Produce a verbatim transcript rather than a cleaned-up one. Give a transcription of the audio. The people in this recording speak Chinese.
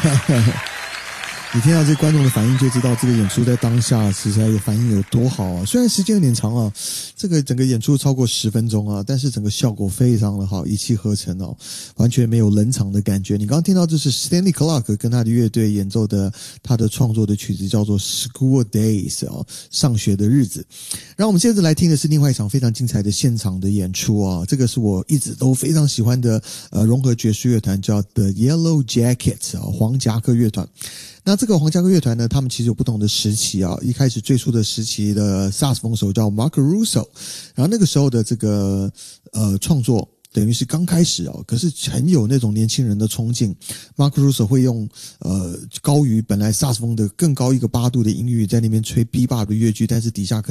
你听到这观众的反应就知道这个演出在当下实在的反应有多好啊！虽然时间有点长啊，这个整个演出超过十分钟啊，但是整个效果非常的好，一气呵成哦，完全没有冷场的感觉。你刚刚听到这是 Stanley Clarke 跟他的乐队演奏的他的创作的曲子，叫做 School Days 哦，上学的日子。然后我们接着来听的是另外一场非常精彩的现场的演出啊，这个是我一直都非常喜欢的呃融合爵士乐团，叫 The Yellow Jackets 啊，黄夹克乐团。那这个黄夹克乐团呢，他们其实有不同的时期啊。一开始最初的时期的萨克斯风手叫 Mark Russo， 然后那个时候的这个呃创作等于是刚开始哦，可是很有那种年轻人的冲劲。Mark Russo 会用呃高于本来萨克斯风的更高一个八度的音域在那边吹 bebop 的乐句，但是底下可能